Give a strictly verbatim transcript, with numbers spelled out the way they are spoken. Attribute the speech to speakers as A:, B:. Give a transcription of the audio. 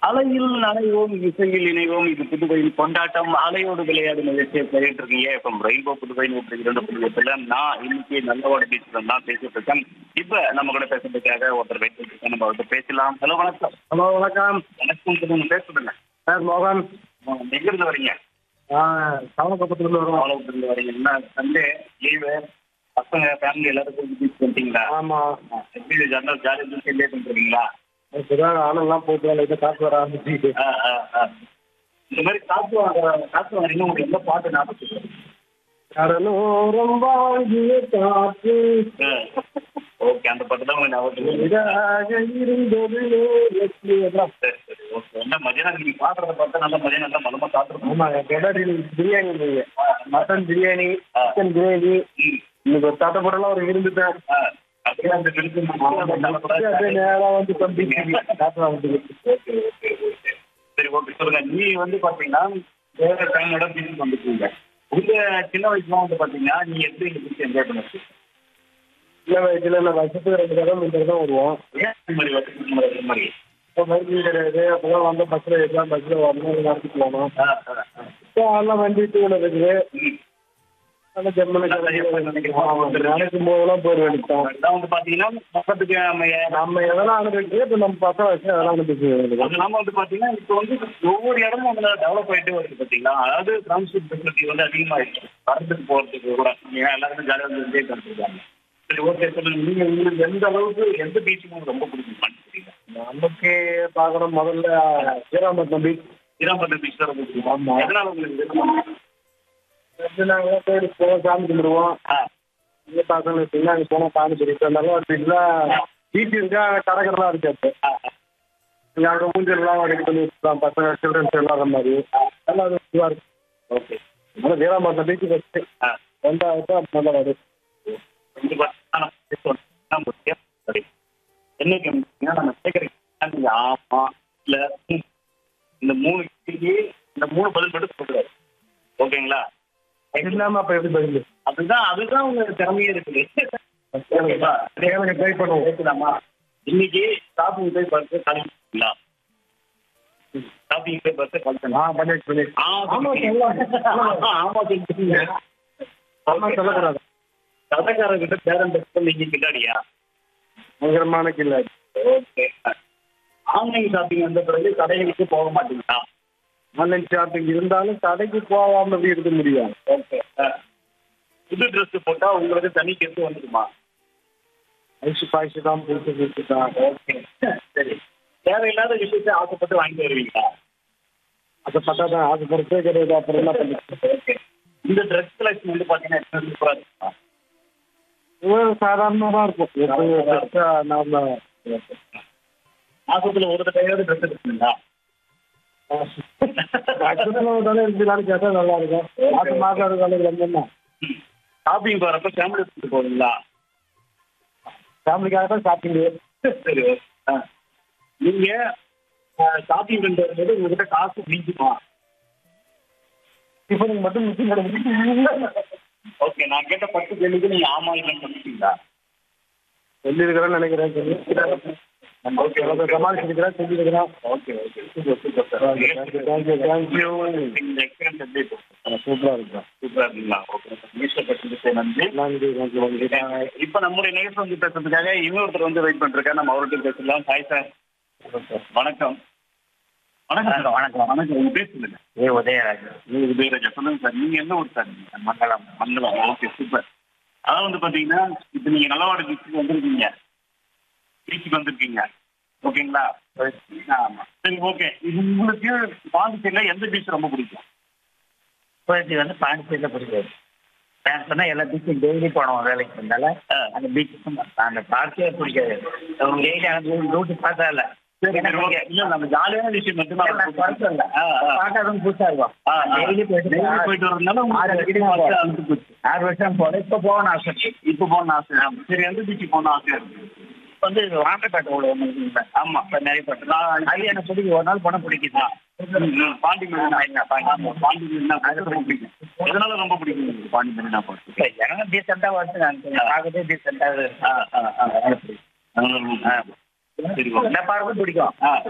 A: அலையில் நனைவோம், இசையில் இணைவோம். இது புதுவையின் கொண்டாட்டம். அலையோடு விளையாடு நிகழ்ச்சியை கேட்டு இருக்கீங்க. இப்போ ரெயின்போ புதுவை நூற்றி இரண்டு புள்ளி எட்டுல நான் இன்னைக்கு நல்லவாடு பீச்ல தான் பேசிட்டு இருக்கேன். இப்ப நம்ம கூட பேசுறதுக்காக ஒருத்தர் வெயிட் பண்ணிருக்கேன். நம்ம அவர்கிட்ட பேசலாம். ஹலோ, வணக்கம்.
B: ஹலோ, வணக்கம்.
A: வணக்கம், சொல்லுங்க, பேசுறேங்க.
B: சார் மோகன்.
A: எங்க இருந்து வரீங்க?
B: சவணக்கப்பட்டிலிருந்து வரோம்.
A: அவ்வளவு வரீங்க. என்ன சண்டே லீவு, பசங்க ஃபேமிலி எல்லாருக்கும் பீச் வந்துட்டீங்களா?
B: ஆமாம்.
A: எப்படி ஜன்னல் ஜாலியாக என்ஜாய் பண்றீங்களா?
B: இப்போதான் ஆனெல்லாம் போட்டு லைட்டாக காசு வர ஆரம்பிச்சு.
A: ஆ, ஆ, ஆ. இந்த மாதிரி காசு வாங்க காசு வாங்கினா உங்களுக்கு எந்த பாட்டு ஞாபகம்?
B: கடலோரம் வாங்கிய காற்று
A: ஓகே, அந்த பாட்டு தான் உங்களுக்கு ஞாபகம்.
B: இதாக இருந்தது லட்சுமி எல்லாம்.
A: சரி சரி ஓகே. என்ன மதியானம் நீங்க பாடுறத பார்த்தா நல்ல மதியானம் நல்லா மலமா சாப்பிட்டுருக்கோம்.
B: ஆமாம், என் தொடரில் பிரியாணி இல்லைங்க. மட்டன் பிரியாணி, சிக்கன் கிரேவி, இன்னைக்கு ஒரு தட்டப்படலாம் ஒரு இருந்துட்டேன்.
A: அப்படியே அந்த விழுந்து
B: அப்படியே நேராக வந்து தம்பிக்கு காசு வாங்கிட்டு.
A: Okay okay okay. சரி ஓகே, சொல்லுங்க. நீ வந்து பாத்தீங்கன்னா வேற டைமோட பீச்சுக்கு வந்துருக்கீங்க. உங்க சின்ன வயசுலாம் வந்து பாத்தீங்கன்னா நீ எப்படி இந்த பீச் என்ஜாய் பண்ணிருக்கீங்க?
B: சின்ன வயசுல நான் வருஷத்துக்கு ரெண்டு தடவை மூணு தடவை தான் வருவோம்.
A: ஏன் இந்த மாதிரி வருஷத்துக்கு முன்னாடி இந்த மாதிரி?
B: இப்போ பைக்கிங் கிடையாது. அப்போதான் வந்து பஸ்ஸில் எல்லாம் பஸ்ஸில் வரணும், நடத்திட்டு போகணும்.
A: ஆ, ஆ, ஆ.
B: இப்போ அதெல்லாம் வண்டி டூ வீலர் இருக்குது.
A: ம்.
B: நல்லா ஜம்மனு நினைக்கும் போதெல்லாம் போர் வேண்டியதான்.
A: அதான் வந்து பாத்தீங்கன்னா பக்கத்துக்கு நம்ம
B: நம்ம எதனா அனுப்பிச்சு இப்போ நம்ம பசங்க வச்சு அதெல்லாம் அனுப்பிச்சு
A: அது இல்லாம வந்து பாத்தீங்கன்னா இப்போ வந்து ஒவ்வொரு இடமும் வந்து டெவலப் ஆயிட்டே வருது பாத்தீங்களா. அதாவது டிரான்ஸ்போர்ட் ஃபெசிலிட்டி வந்து அதிகமாயிடுச்சு. வரதுக்கு போறதுக்கு கூட ஏன்னா எல்லாருக்கும் ஜாலியாக வந்து என்ஜாய் பண்ணிருக்காங்க. சரி ஓகே, சொல்லுங்க. நீங்க உங்களுக்கு எந்த அளவுக்கு எந்த பீச் உங்களுக்கு ரொம்ப பிடிக்கும்?
B: நமக்கு பார்க்கணும் முதல்ல ஸ்ரீராம்பட்டினம் பீச்.
A: ஸ்ரீராம்பட்டினம் பீச் தான் ரொம்ப பிடிக்கும்.
B: ஆமா.
A: எதனால உங்களுக்கு?
B: நாங்கள் கோயில் போவோம், சாமி கும்பிடுவோம்.
A: ஆ,
B: இங்கே பசங்க வச்சுன்னா அங்கே போனால் சாமி குடிப்போம். நல்லா பீச்சில் பீச் இருக்கா, கடற்கரெல்லாம் இருக்கு.
A: ஆ,
B: இங்கே அங்கே ஊஞ்சல்லாம் ரெடி பண்ணி வச்சுக்கலாம், பசங்க சில்ட்ரன்ஸ் விளாட்ற மாதிரி. நல்லா இதுவாக இருக்கும்.
A: ஓகே.
B: நல்லா ஸ்ரீராம்பட்டினம் பீச்சு ஃபஸ்ட்டு
A: ஆ,
B: ரெண்டாவது அப்போ நல்லா வரும்.
A: வந்து பாத்தீங்கன்னா நம்ம பேசுவோம். நம்ம சரி என்ன கேட்டீங்கன்னா நம்ம கேட்குறீங்க நீங்க ஆமா இல்ல ம். இந்த மூணு கேள்வி இந்த மூணு பதில் மட்டும் சொல்றாரு. ஓகேங்களா?
B: இல்லாமல் அப்போ எப்படி பதில்?
A: அதுதான் அதுதான் உங்க திறமையே இருக்குது. ஓகேவா?
B: எனக்கு ட்ரை பண்ணுவோம்.
A: கேட்கலாமா? இன்னைக்கு ஷாப்பிங் போய் பர்ஸ் கழிச்சுங்களா? ஷாப்பிங் போய் பர்ஸ்
B: ஆ
A: கழிச்சலாம்.
B: பண்ணிட்டு பண்ணிட்டு ஆமாம்
A: ஆமா சொல்லுங்க.
B: ஆமாம் சொல்லக்கூடாது.
A: கடைக்காரர்கிட்ட பேரம் பேச நீங்க கிட்டாடியா?
B: பயங்கரமான கில்லை.
A: ஓகே. ஆன்லைன் ஷாப்பிங் வந்த பிறகு கடைகளுக்கு போக மாட்டீங்களா?
B: ஆன்லைன் ஷாப்பிங் இருந்தாலும் கடைக்கு போகாமல் எப்படி இருக்க முடியாது.
A: ஓகே. புது ட்ரெஸ் போட்டா உங்களுக்கு தனி கெட்டு வந்துடுமா?
B: ஐசு பாய்ச்சி தான் புதுசு புதுசு தான்.
A: ஓகே சரி. தேவையில்லாத விஷயத்தை ஆசைப்பட்டு வாங்கிட்டு வருவீங்களா?
B: அதை பார்த்தா தான் அது பொறுத்தே கிடையாது. அப்புறம் என்ன பண்ணி
A: ஓகே. இந்த ட்ரெஸ் கலெக்ஷன் வந்து பார்த்தீங்கன்னா எத்தனை சூப்பராக இருக்குமா?
B: சாதாரணமாக தான் இருக்கும். எப்பவும் பெருசா நாம
A: மாசத்துல ஒரு தடையாவது ட்ரெஸ் எடுத்துங்களா?
B: தானே இருந்தாலும் கேட்டால் நல்லா இருக்கும். மாதம் மாதம் இருக்காலும் என்ன
A: ஷாப்பிங் போகிறப்ப ஃபேமிலி எடுத்துட்டு போவீங்களா?
B: ஃபேமிலிக்காக தான் ஷாப்பிங்கு.
A: சரி. ஆ நீங்கள் ஷாப்பிங் பண்ணிட்டு வரும்போது உங்ககிட்ட காசு மீஞ்சுமா?
B: டிஃபனுக்கு மட்டும் மிச்சம் கிடையாது.
A: ஓகே, நான் கேட்ட பத்து கேள்விக்கு நீங்கள் ஆமா இல்லைன்னு சொல்லிட்டீங்களா?
B: சொல்லியிருக்கிறேன்னு நினைக்கிறேன். சொல்லி okay okay சமாளிச்சிருக்கிறேன், செஞ்சுருக்கிறேன்.
A: Okay okay super super sir.
B: Thank you thank you thank you.
A: இந்த எக்ஸ்பீரியன்ஸ் எப்படி இருக்கும்?
B: சூப்பராக இருக்கும்.
A: சூப்பராக இருக்குங்களா? Okay sir. நியூஸை பற்றி நன்றி.
B: நன்றி நன்றி நன்றி.
A: இப்போ நம்முடைய நிகழ்ச்சி வந்து பேசுறதுக்காக இன்னொருத்தர் வந்து வெயிட் பண்ணிருக்கேன். நம்ம அவர்கிட்ட பேசலாம். Hi sir. வணக்கம். வணக்கம் வணக்கம் வணக்கம். உங்க பேர் சொல்லுங்க.
C: ஏ உதயராஜ்.
A: நீங்க உதயராஜா. சொல்லுங்க சார், நீங்க எந்த ஊர் சார்?
C: மங்களம்.
A: மங்களம். Okay super. அதான் வந்து பாத்தீங்கன்னா இப்போ நீங்க நல்லவாடு பீச்சுக்கு வந்திருக்கீங்க. பீச்சுக்கு வந்திருக்கீங்க ஓகேங்களா? ஆமா சரி ஓகே. இது உங்களுக்கு பாண்டிச்சேரியில எந்த பீச் ரொம்ப பிடிக்கும்?
C: இப்போதைக்கு வந்து பாண்டிச்சேரியில் பிடிக்காது. நான் சொன்னால் எல்லா பீச்சும் டெய்லி போனோம் வேலைக்கு இருந்தால அந்த பீச்சுக்கும் அந்த பார்க்கே பிடிக்காது. டெய்லி அந்த ரூட்டு பார்த்தா இல்லை.
A: சரி ஓகே. இல்லை நம்ம ஜாலியான விஷயம் மட்டும்தான்
C: பார்க்காதவங்க புதுசாக இருக்கும். டெய்லி போயிட்டு
A: டெய்லி போயிட்டு வரதுனால
C: ஆறு வருஷம் அழுத்து போச்சு. ஆறு வருஷம் போல இப்போ போகணும் ஆசை.
A: இப்போ போகணும் ஆசை. சரி, எந்த பீச்சுக்கு போகணும் ஆசையா இருக்கு?
C: வந்து வாண்டப்பேட்டை உள்ள ஒன்று.
A: ஆமா
C: இப்போ நிறைய பட்டு அது எனக்கு பிடிக்கும். ஒரு நாள் போனால் பிடிக்குதா?
A: பாண்டி மெரினா. பாண்டி மெரினா அது ரொம்ப பிடிக்கும். எதனால ரொம்ப பிடிக்கும் உங்களுக்கு பாண்டி மெரினா போட்டு?
C: எனக்கு டீசெண்டாக வந்து நான் பார்க்கவே டீசெண்டாக
A: சரி
C: என்ன பார்க்க பிடிக்கும்.